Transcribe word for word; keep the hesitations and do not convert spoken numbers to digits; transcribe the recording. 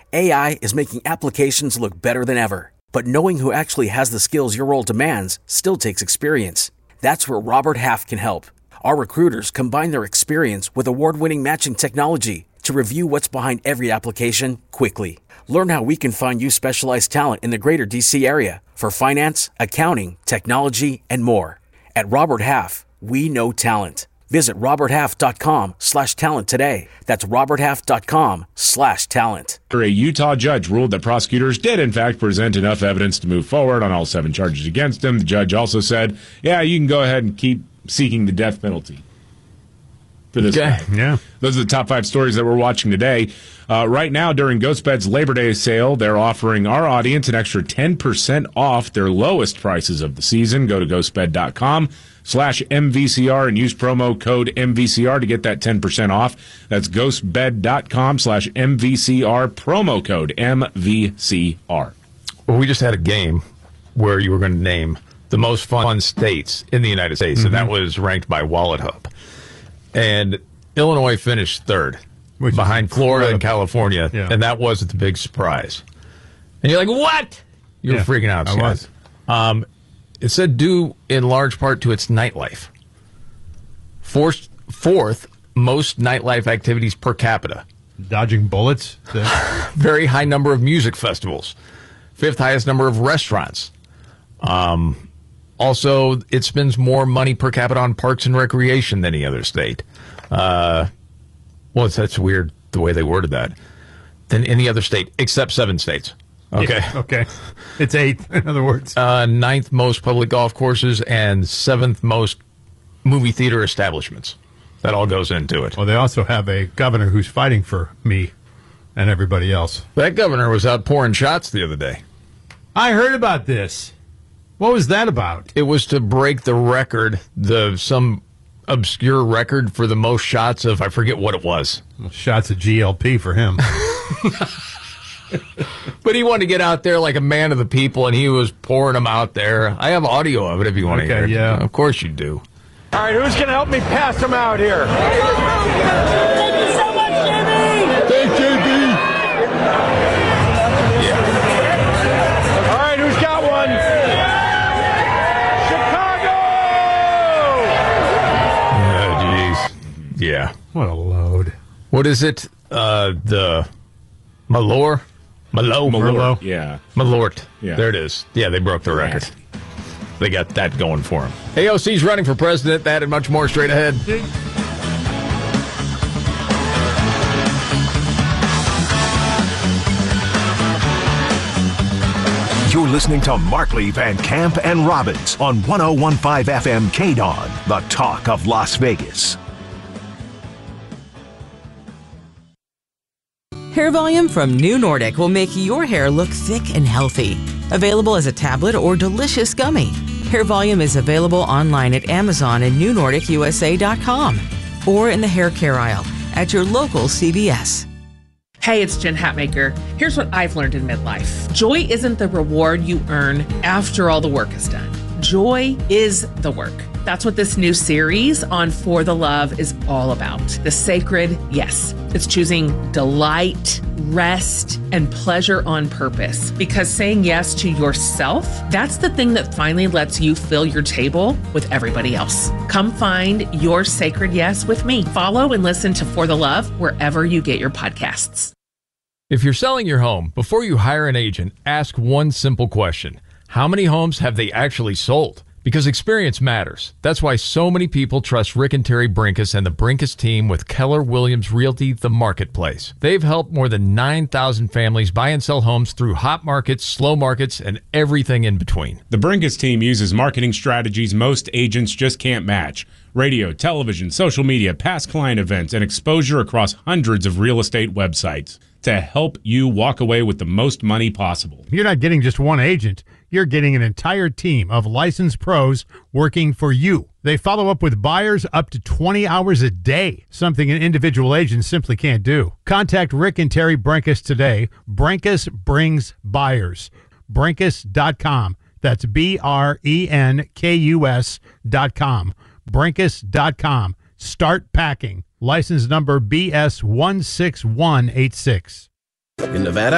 A I is making applications look better than ever. But knowing who actually has the skills your role demands still takes experience. That's where Robert Half can help. Our recruiters combine their experience with award-winning matching technology to review what's behind every application quickly. Learn how we can find you specialized talent in the greater D C area for finance, accounting, technology, and more. At Robert Half, we know talent. Visit roberthalf.com slash talent today. That's roberthalf.com slash talent. A Utah judge ruled that prosecutors did, in fact, present enough evidence to move forward on all seven charges against him. The judge also said, yeah, you can go ahead and keep seeking the death penalty for this okay. guy. Yeah. Those are the top five stories that we're watching today. Uh, right now, during GhostBed's Labor Day sale, they're offering our audience an extra ten percent off their lowest prices of the season. Go to ghostbed.com slash MVCR and use promo code M V C R to get that ten percent off. That's ghostbed.com slash MVCR, promo code M V C R. Well, we just had a game where you were going to name the most fun states in the United States, mm-hmm. and that was ranked by Wallet Hub. And Illinois finished third, Which behind Florida and California, yeah. and that wasn't the big surprise. And you're like, what? You were yeah, freaking out. I Scott. was. Um, it said due in large part to its nightlife. Fourth, fourth most nightlife activities per capita. Dodging bullets. Very high number of music festivals. Fifth highest number of restaurants. Um, also, it spends more money per capita on parks and recreation than any other state. Uh, well, it's, that's weird the way they worded that. Than any other state, except seven states. Okay. Yeah, okay. It's eighth, in other words. Uh, ninth most public golf courses and seventh most movie theater establishments. That all goes into it. Well, they also have a governor who's fighting for me and everybody else. That governor was out pouring shots the other day. I heard about this. What was that about? It was to break the record, the some obscure record for the most shots of, I forget what it was. Well, shots of G L P for him. But he wanted to get out there like a man of the people, and he was pouring them out there. I have audio of it if you want okay, to hear it. Yeah. Of course you do. All right, who's going to help me pass them out here? Thank you so much, Jimmy! Thanks, J B! Yeah. All right, who's got one? Chicago! Oh, jeez. Yeah. What a load. What is it? Uh, the Malort? Malo? Malort. Yeah. Malort. Yeah. There it is. Yeah, they broke the record. They got that going for them. A O C's running for president. That and much more straight ahead. You're listening to Markley, Van Camp, and Robbins on one oh one point five F M K D O N, the talk of Las Vegas. Hair Volume from New Nordic will make your hair look thick and healthy. Available as a tablet or delicious gummy. Hair Volume is available online at Amazon and new nordic u s a dot com or in the hair care aisle at your local C V S. Hey, it's Jen Hatmaker. Here's what I've learned in midlife. Joy isn't the reward you earn after all the work is done. Joy is the work. That's what this new series on For the Love is all about. The sacred yes. It's choosing delight, rest, and pleasure on purpose. Because saying yes to yourself, that's the thing that finally lets you fill your table with everybody else. Come find your sacred yes with me. Follow and listen to For the Love wherever you get your podcasts. If you're selling your home, before you hire an agent, ask one simple question. How many homes have they actually sold? Because experience matters. That's why so many people trust Rick and Terry Brinkus and the Brinkus team with Keller Williams Realty, the marketplace. They've helped more than nine thousand families buy and sell homes through hot markets, slow markets, and everything in between. The Brinkus team uses marketing strategies most agents just can't match. Radio, television, social media, past client events, and exposure across hundreds of real estate websites to help you walk away with the most money possible. You're not getting just one agent. You're getting an entire team of licensed pros working for you. They follow up with buyers up to twenty hours a day, something an individual agent simply can't do. Contact Rick and Terry Brinkus today. Brinkus brings buyers. Brinkus dot com. That's B R E N K U S dot com. Brinkus dot com. Start packing. License number B S one six one eight six. In Nevada,